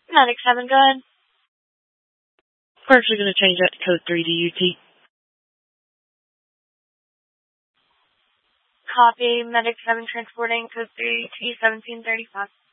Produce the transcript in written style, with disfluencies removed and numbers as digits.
Medic 7, go ahead. We're actually going to change that to code 3 to UT. Copy. Medic 7 transporting code 3 to 1735.